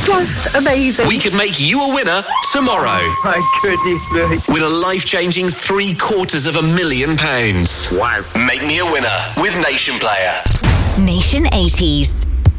just amazing. We could make you a winner tomorrow. My goodness me. Win a life-changing £750,000. Wow. Make me a winner with Nation Player. Nation 80s.